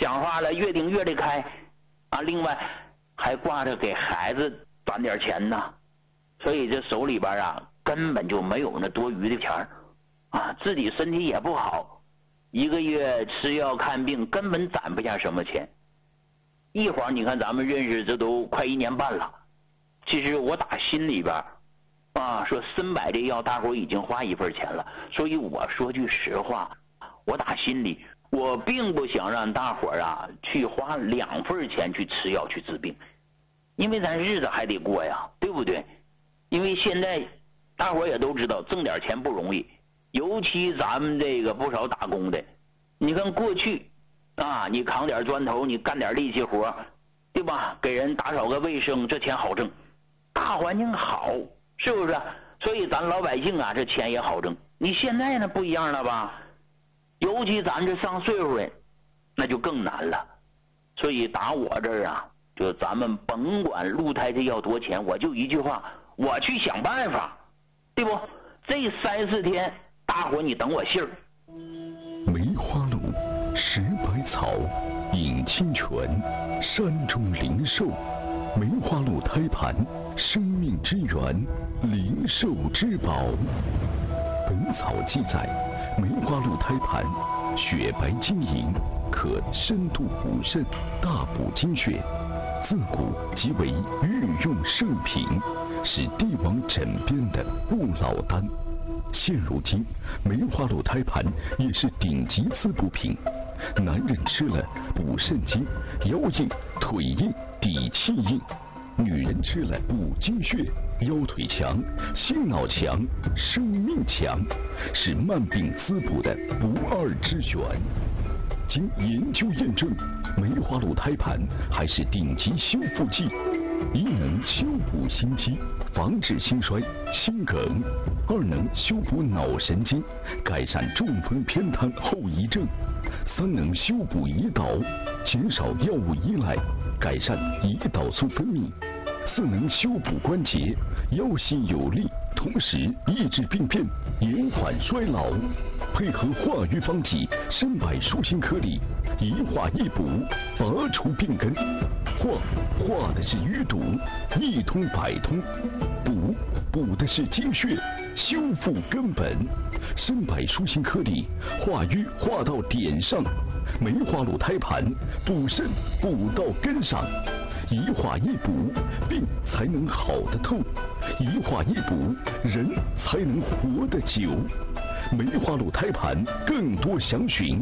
讲话了越顶越得开啊，另外还挂着给孩子攒点钱呢，所以这手里边啊根本就没有那多余的钱啊，自己身体也不好，一个月吃药看病根本攒不下什么钱。一会儿你看咱们认识这都快1年半了，其实我打心里边啊说参柏这药大伙已经花1份钱了，所以我说句实话，我打心里我并不想让大伙啊去花2份钱去吃药去治病，因为咱日子还得过呀，对不对？因为现在大伙也都知道挣点钱不容易，尤其咱们这个不少打工的，你看过去啊，你扛点砖头，你干点力气活，对吧？给人打扫个卫生，这钱好挣，大环境好，是不是？所以咱老百姓啊，这钱也好挣。你现在呢不一样了吧？尤其咱这上岁数人，那就更难了。所以打我这儿啊，就咱们甭管鹿胎这要多钱，我就一句话，我去想办法，对不？这3、4天，大伙你等我信儿。 梅花鹿食百草，饮清泉，山中灵兽。梅花鹿胎盘，生命之源，灵兽之宝。本草记载，梅花鹿胎盘雪白晶莹，可深度补肾，大补精血，自古即为御用圣品，是帝王枕边的不老丹。现如今，梅花鹿胎盘也是顶级滋补品，男人吃了补肾精，腰硬、腿硬、底气硬；女人吃了补精血，腰腿强、心脑强、生命强，是慢病滋补的不二之选。经研究验证，梅花鹿胎盘还是顶级修复剂，一能修补心肌，防治心衰、心梗；二能修补脑神经，改善中风偏瘫后遗症；三能修补胰岛，减少药物依赖，改善胰岛素分泌；四能修补关节，腰膝有力，同时抑制病变，延缓衰老。配合化瘀方剂参柏舒心颗粒，一化一补，拔除病根。化的是淤堵，一通百通；补的是精血，修复根本。参柏舒心颗粒，化瘀化到点上；梅花鹿胎盘，补肾补到根上。一化一补，病才能好得透；一化一补，人才能活得久。梅花鹿胎盘更多详询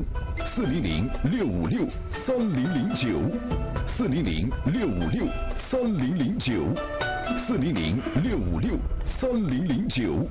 400-656-3009，400-656-3009，400-656-3009。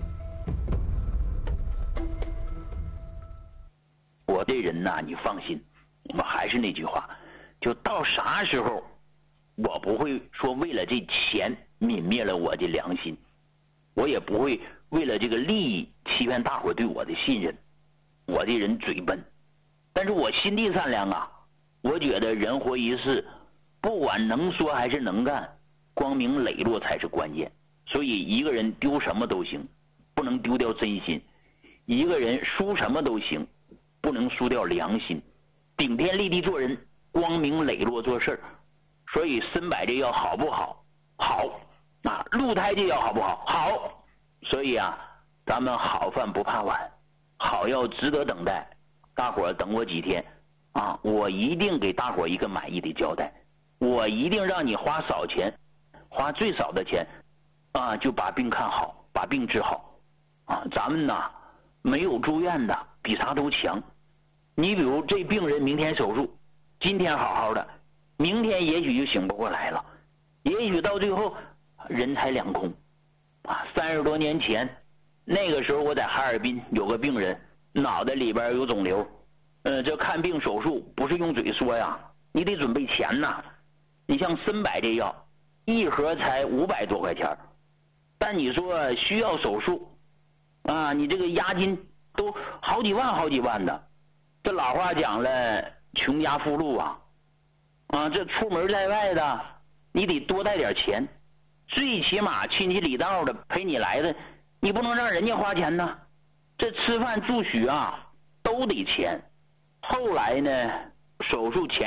我这人呐，你放心，我还是那句话，就到啥时候，我不会说为了这钱泯灭了我的良心，我也不会为了这个利益欺骗大伙对我的信任。我这人嘴笨，但是我心地善良啊。我觉得人活一世，不管能说还是能干，光明磊落才是关键。所以一个人丢什么都行，不能丢掉真心；一个人输什么都行，不能输掉良心。顶天立地做人，光明磊落做事儿。所以参柏这药好不好？好啊。鹿胎这药好不好？好。所以啊，咱们好饭不怕晚，好药值得等待。大伙儿等我几天啊，我一定给大伙儿一个满意的交代。我一定让你花少钱，花最少的钱啊，就把病看好，把病治好啊。咱们呐，没有住院的比啥都强。你比如这病人明天手术，今天好好的，明天也许就醒不过来了，也许到最后人财两空啊。30多年前，那个时候我在哈尔滨有个病人，脑袋里边有肿瘤，这看病手术不是用嘴说呀，你得准备钱呐。你像参柏这药，一盒才500多块钱，但你说需要手术啊，你这个押金都好几万的。这老话讲了，穷家富路啊，这出门在外的，你得多带点钱，最起码亲戚里道的陪你来的，你不能让人家花钱呢。这吃饭住宿啊，都得钱。后来呢，手术前